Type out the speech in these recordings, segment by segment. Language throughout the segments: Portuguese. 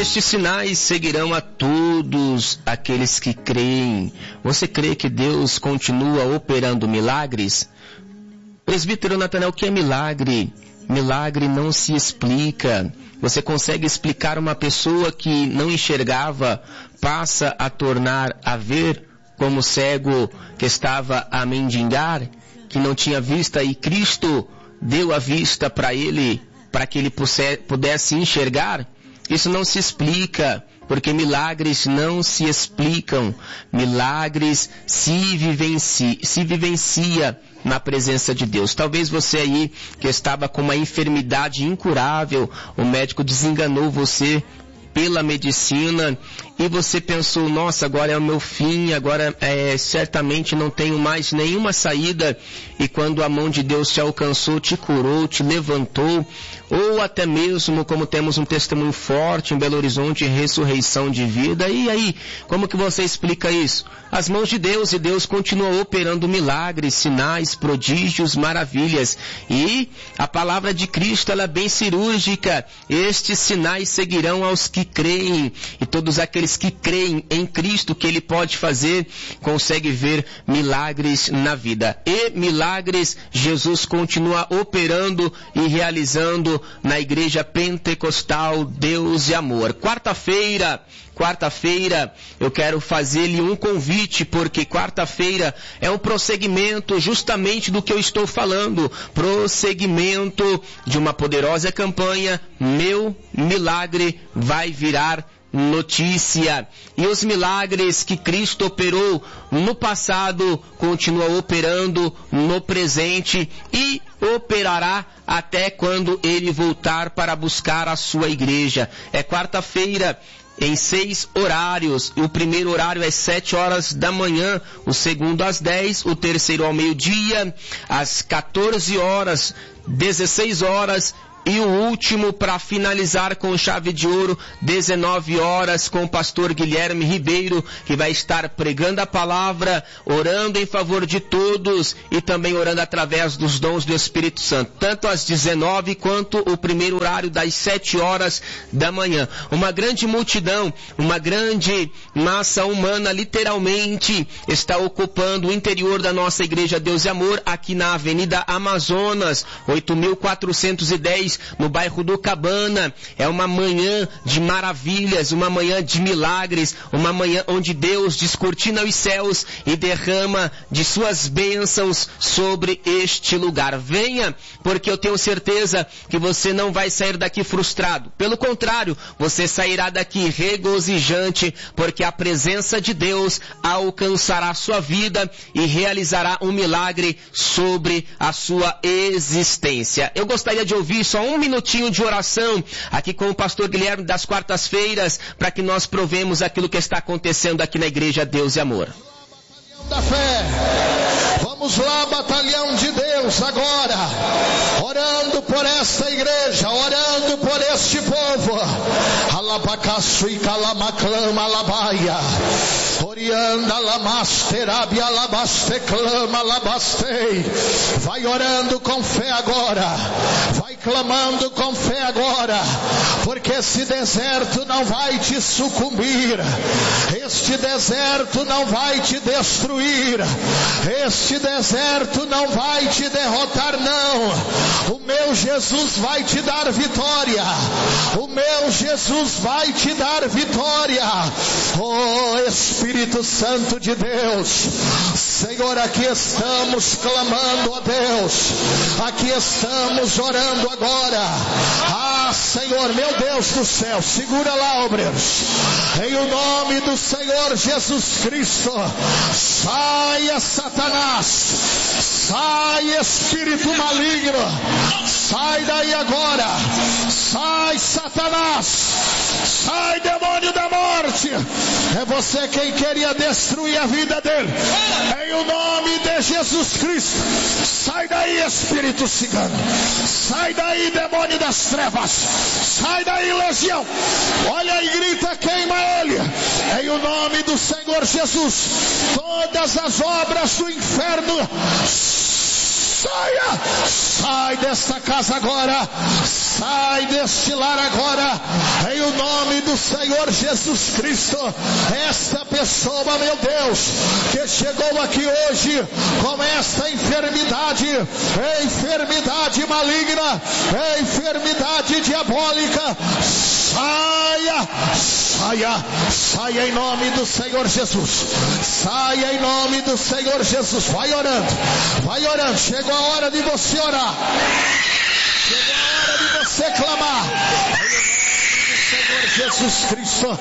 estes sinais seguirão a todos aqueles que creem. Você crê que Deus continua operando milagres? Presbítero Natanael, o que é milagre? Milagre não se explica. Você consegue explicar uma pessoa que não enxergava, passa a tornar a ver, como o cego que estava a mendigar, que não tinha vista, e Cristo deu a vista para ele, para que ele pudesse enxergar? Isso não se explica, porque milagres não se explicam. Milagres se vivencia na presença de Deus. Talvez você aí que estava com uma enfermidade incurável, o médico desenganou você pela medicina e você pensou, nossa, agora é o meu fim, agora certamente não tenho mais nenhuma saída, e quando a mão de Deus te alcançou, te curou, te levantou, ou até mesmo, como temos um testemunho forte em Belo Horizonte, ressurreição de vida, e aí, como que você explica isso? As mãos de Deus, e Deus continua operando milagres, sinais, prodígios, maravilhas, e a palavra de Cristo, ela é bem cirúrgica. Estes sinais seguirão aos que creem, e todos aqueles que creem em Cristo, que Ele pode fazer, consegue ver milagres na vida. E milagres Jesus continua operando e realizando na Igreja Pentecostal Deus e Amor. Quarta-feira, eu quero fazer-lhe um convite, porque quarta-feira é um prosseguimento justamente do que eu estou falando. Prosseguimento de uma poderosa campanha, Meu Milagre Vai Virar Notícia. E os milagres que Cristo operou no passado, continua operando no presente e operará até quando Ele voltar para buscar a sua igreja. É quarta-feira, em 6 horários. O primeiro horário é 7 horas da manhã, o segundo às 10, o terceiro ao meio-dia, às 14 horas, 16 horas, e o último, para finalizar com chave de ouro, 19 horas, com o pastor Guilherme Ribeiro, que vai estar pregando a palavra, orando em favor de todos e também orando através dos dons do Espírito Santo, tanto às 19 quanto o primeiro horário das 7 horas da manhã. Uma grande multidão, uma grande massa humana, literalmente, está ocupando o interior da nossa Igreja Deus e Amor, aqui na Avenida Amazonas, 8.410, no bairro do Cabana. É uma manhã de maravilhas, uma manhã de milagres, uma manhã onde Deus descortina os céus e derrama de suas bênçãos sobre este lugar. Venha, porque eu tenho certeza que você não vai sair daqui frustrado. Pelo contrário, você sairá daqui regozijante, porque a presença de Deus alcançará a sua vida e realizará um milagre sobre a sua existência. Eu gostaria de ouvir só um minutinho de oração aqui com o pastor Guilherme das quartas-feiras, para que nós provemos aquilo que está acontecendo aqui na Igreja Deus e Amor. Da fé. Vamos lá, batalhão de Deus, agora, orando por esta igreja, orando por este povo. Alabacaço e calamaclama alabaia, orianda lamasterab alabaste clama alabastei. Vai orando com fé agora, vai clamando com fé agora, porque esse deserto não vai te sucumbir, este deserto não vai te destruir, este deserto não vai te derrotar, não. O meu Jesus vai te dar vitória, o meu Jesus vai te dar vitória. Oh Espírito Santo de Deus, Senhor, aqui estamos clamando a Deus, aqui estamos orando agora. Ah, Senhor, meu Deus do céu, segura lá, obreiros, em o nome do Senhor Jesus Cristo. Saia, Satanás, sai, espírito maligno, sai daí agora, sai, Satanás, sai, demônio da morte. É você quem queria destruir a vida dele. Em o nome de Jesus Cristo, sai daí, espírito cigano, sai daí, demônio das trevas, sai daí, legião. Olha e grita, queima ele. Em o nome do Senhor Jesus, todas as obras do inferno, saia, sai desta casa agora, sai deste lar agora, em o nome do Senhor Jesus Cristo. Esta pessoa, meu Deus, que chegou aqui hoje com esta enfermidade maligna, enfermidade diabólica, saia em nome do Senhor Jesus, saia em nome do Senhor Jesus. Vai orando, chegou a hora de você orar, chegou a hora de você clamar, em nome do Senhor Jesus Cristo.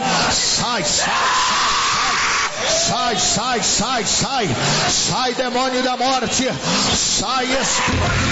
Sai, demônio da morte, sai, espírito